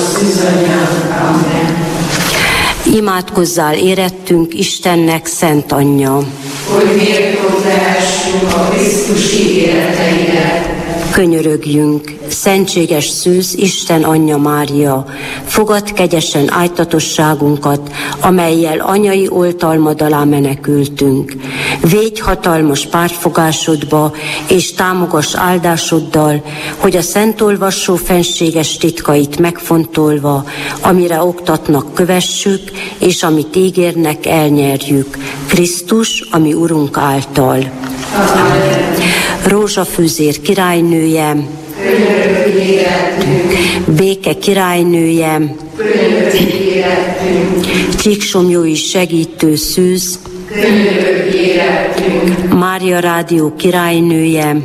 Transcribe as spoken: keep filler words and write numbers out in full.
szűzanyám. Amen. Imádkozzál érettünk Istennek szent anyja, hogy méltók lehessünk a Krisztus ígéreteire. Könyörögjünk, szentséges szűz Isten anyja Mária, fogad kegyesen ájtatosságunkat, amellyel anyai oltalmad alá menekültünk. Védj hatalmas pártfogásodba, és támogass áldásoddal, hogy a szentolvassó fenséges titkait megfontolva, amire oktatnak, kövessük, és amit ígérnek, elnyerjük. Krisztus, ami Urunk által. Amen. Rózsafűzér királynője, Könyörögj érettünk. Béke királynője, Könyörögj érettünk. Csíksomjói segítő szűz, Könyörögj érettünk. Mária Rádió királynője,